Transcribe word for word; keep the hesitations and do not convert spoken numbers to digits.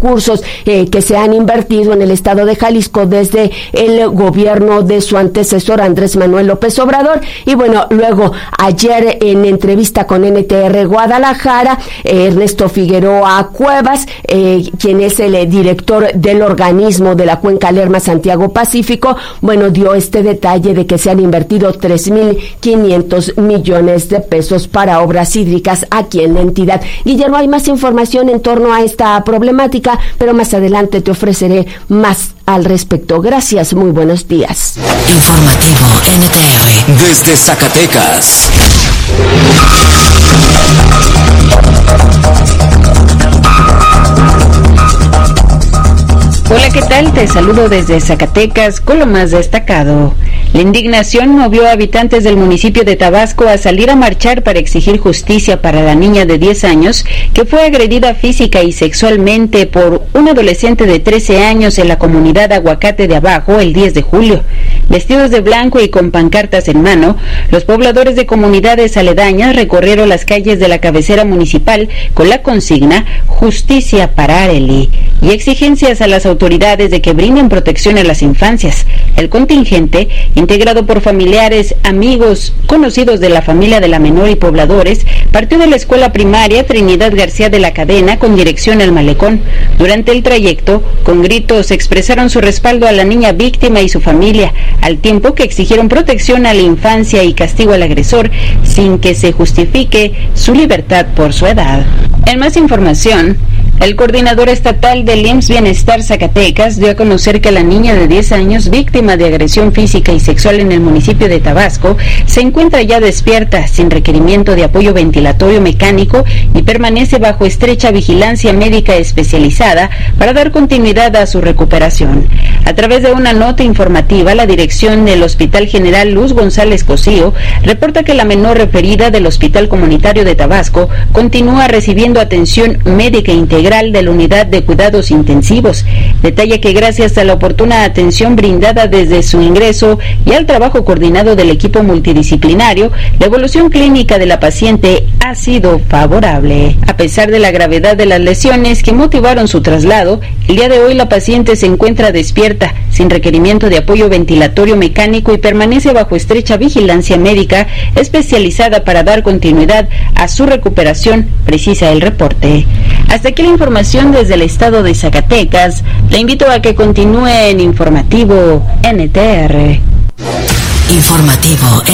recursos eh, que se han invertido en el estado de Jalisco desde el gobierno de su antecesor Andrés Manuel López Obrador. Y bueno, luego ayer en entrevista con N T R Guadalajara, eh, Ernesto Figueroa Cuevas, eh, quien es el eh, director del organismo de la Cuenca Lerma Santiago Pacífico, bueno, dio este detalle de que se han invertido tres mil quinientos millones de pesos para obras hídricas aquí en la entidad. Guillermo, hay más información en torno a esta problemática, pero más adelante te ofreceré más al respecto. Gracias, muy buenos días. Informativo N T R desde Zacatecas. Hola, ¿qué tal? Te saludo desde Zacatecas con lo más destacado. La indignación movió a habitantes del municipio de Tabasco a salir a marchar para exigir justicia para la niña de diez años que fue agredida física y sexualmente por un adolescente de trece años en la comunidad Aguacate de Abajo el diez de julio. Vestidos de blanco y con pancartas en mano, los pobladores de comunidades aledañas recorrieron las calles de la cabecera municipal con la consigna Justicia para Arely y exigencias a las autoridades de que brinden protección a las infancias. El contingente, integrado por familiares, amigos, conocidos de la familia de la menor y pobladores, partió de la escuela primaria Trinidad García de la Cadena con dirección al malecón. Durante el trayecto, con gritos expresaron su respaldo a la niña víctima y su familia, al tiempo que exigieron protección a la infancia y castigo al agresor, sin que se justifique su libertad por su edad. En más información, el coordinador estatal del I M S S Bienestar Zacatecas dio a conocer que la niña de diez años, víctima de agresión física y sexual en el municipio de Tabasco, se encuentra ya despierta, sin requerimiento de apoyo ventilatorio mecánico y permanece bajo estrecha vigilancia médica especializada para dar continuidad a su recuperación. A través de una nota informativa, la dirección del Hospital General Luz González Cosío reporta que la menor referida del Hospital Comunitario de Tabasco continúa recibiendo atención médica integral de la Unidad de Cuidados Intensivos. Detalla que gracias a la oportuna atención brindada desde su ingreso y al trabajo coordinado del equipo multidisciplinario, la evolución clínica de la paciente ha sido favorable. A pesar de la gravedad de las lesiones que motivaron su traslado, el día de hoy la paciente se encuentra despierta, sin requerimiento de apoyo ventilatorio mecánico y permanece bajo estrecha vigilancia médica especializada para dar continuidad a su recuperación, precisa el reporte. Hasta aquí la información desde el estado de Zacatecas. Le invito a que continúe en Informativo N T R. Informativo